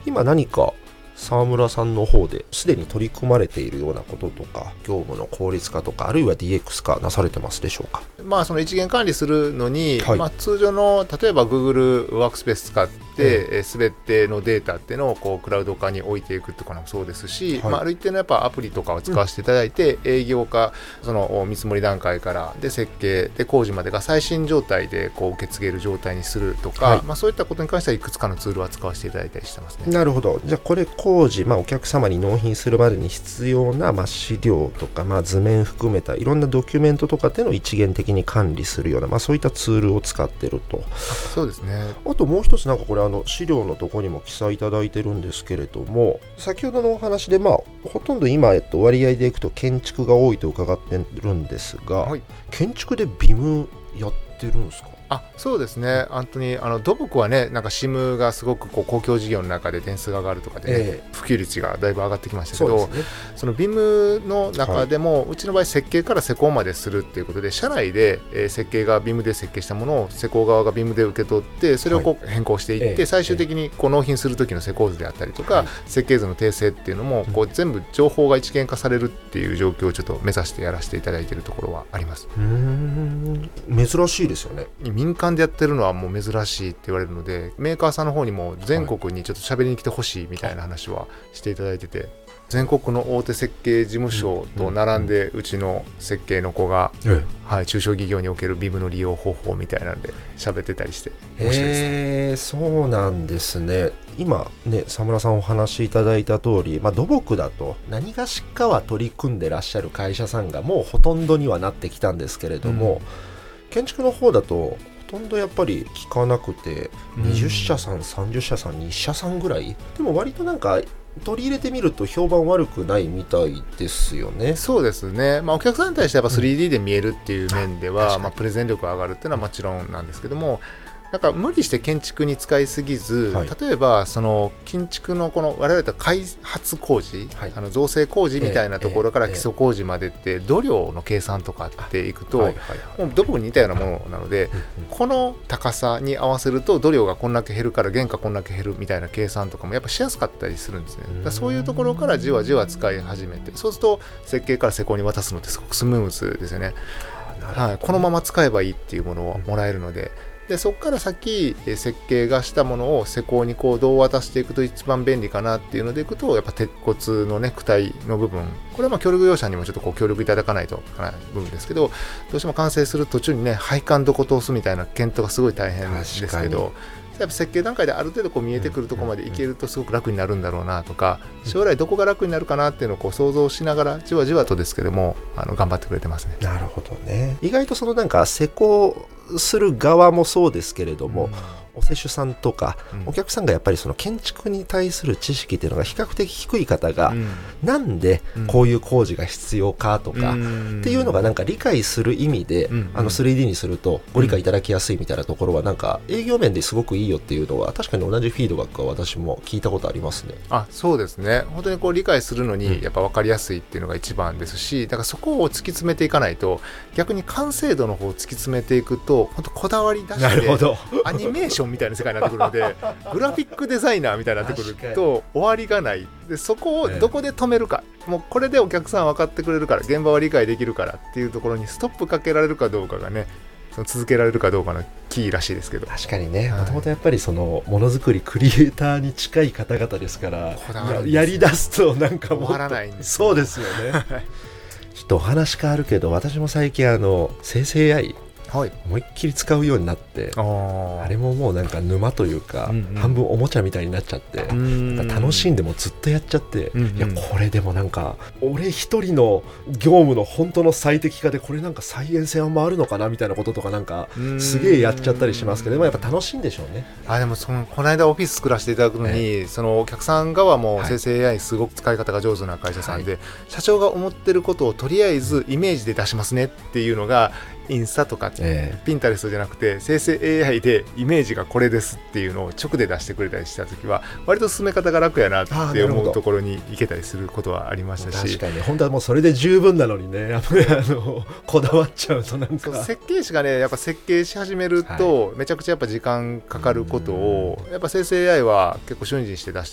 今何か沢村さんの方ですでに取り組まれているようなこととか、業務の効率化とか、あるいは DX 化なされてますでしょうか？ その一元管理するのに、 はい通常の例えば Google ワークスペース使って全てのデータっていうのをこうクラウド化に置いていくとかもそうですし、 はいある一定のやっぱアプリとかを使わせていただいて、営業化、その見積もり段階からで設計で工事までが最新状態でこう受け継げる状態にするとか、 はいそういったことに関してはいくつかのツールは使わせていただいたりしてますね。 なるほど。じゃあこれ工事、お客様に納品するまでに必要な、資料とか、図面含めたいろんなドキュメントとかっていうのを一元的に管理するような、そういったツールを使ってると。 そうですね。 あともう一つ、なんかこれ資料のところにも記載いただいてるんですけれども、先ほどのお話でほとんど今、割合でいくと建築が多いと伺ってるんですが、 はい、 建築でビムやってるんですか？ そうですね。本当に土木はね、なんか SIM がすごくこう公共事業の中で点数が上がるとかで、ね普及率がだいぶ上がってきましたけど、その BIM の中でも、うちの場合設計から施工までするっていうことで、社内で、設計が BIM で設計したものを施工側が BIM で受け取って、それをこう変更していって、最終的にこう納品する時の施工図であったりとか、設計図の訂正っていうのもこう全部情報が一元化されるっていう状況をちょっと目指してやらせていただいているところはあります。 珍しいですよね。 民間でやってるのはもう珍しいって言われるので、メーカーさんの方にも全国にちょっと喋りに来てほしいみたいな話はしていただいてて、全国の大手設計事務所と並んでうちの設計の子が、中小企業における BIM の利用方法みたいなんで喋ってたりして面白いですね。 そうなんですね。今ね、沢村さんお話しいただいた通り、土木だと何がしかは取り組んでらっしゃる会社さんがもうほとんどにはなってきたんですけれども、建築の方だとほとんどやっぱり聞かなくて、20社さん30社さん2社さんぐらいでも割となんか取り入れてみると評判悪くないみたいですよね。 そうですね。お客さんに対してやっぱ 3D で見えるっていう面では、プレゼン力が上がるっていうのはもちろんなんですけども、なんか無理して建築に使いすぎず、例えばその建築のこの我々と開発工事、造成工事みたいなところから基礎工事までって土量の計算とかっていくと、もう土木に似たようなものなので、この高さに合わせると土量がこんだけ減るから原価こんだけ減るみたいな計算とかもやっぱしやすかったりするんですね。だそういうところからじわじわ使い始めて、そうすると設計から施工に渡すのってすごくスムーズですよね。このまま使えばいいっていうものをもらえるので、そこから先設計がしたものを施工にこうどう渡していくと一番便利かなっていうのでいくと、やっぱ鉄骨のね躯体の部分、これは協力業者にもちょっとこう協力いただかないと部分ですけど、どうしても完成する途中にね配管どこ通すみたいな検討がすごい大変ですけど、やっぱ設計段階である程度こう見えてくるところまでいけるとすごく楽になるんだろうなとか、将来どこが楽になるかなっていうのをこう想像しながらじわじわとですけども頑張ってくれてますね。 なるほどね。意外とそのなんか施工する側もそうですけれども、お施主さんとか、お客さんがやっぱりその建築に対する知識っていうのが比較的低い方が、なんでこういう工事が必要かとか、っていうのがなんか理解する意味で、3D にするとご理解いただきやすいみたいなところはなんか営業面ですごくいいよっていうのは確かに同じフィードバックは私も聞いたことありますね。 そうですね。本当にこう理解するのにやっぱ分かりやすいっていうのが一番ですし、だからそこを突き詰めていかないと、逆に完成度の方を突き詰めていくと本当こだわり出してアニメーションみたいな世界になってくるのでグラフィックデザイナーみたいになってくると終わりがないで、そこをどこで止めるか、もうこれでお客さん分かってくれるから、現場は理解できるからっていうところにストップかけられるかどうかがね、その続けられるかどうかのキーらしいですけど。 確かにね、もともとやっぱりそのものづくりクリエイターに近い方々ですから、やりだすとなんかもっと終わらないんです。 そうですよねちょっとお話変わるけど、私も最近生成 AI思いっきり使うようになって、あれももうなんか沼というか、半分おもちゃみたいになっちゃって、楽しんでもずっとやっちゃって、いやこれでもなんか俺一人の業務の本当の最適化でこれなんか再現性あんまあるのかなみたいなこととかなんかすげえやっちゃったりしますけど、でもやっぱ楽しいんでしょうね。 でもこの間オフィス作らせていただくのに、そのお客さん側も生成 AI すごく使い方が上手な会社さんで、社長が思ってることをとりあえずイメージで出しますねっていうのがインスタとか、ピンタレストじゃなくて生成 AI でイメージがこれですっていうのを直で出してくれたりしたときは割と進め方が楽やなって思うところに行けたりすることはありましたし、 確かにね、本当はもうそれで十分なのにね、こだわっちゃうとなんか設計士がねやっぱ設計し始めるとめちゃくちゃやっぱ時間かかることをやっぱ生成 AI は結構瞬時にして出して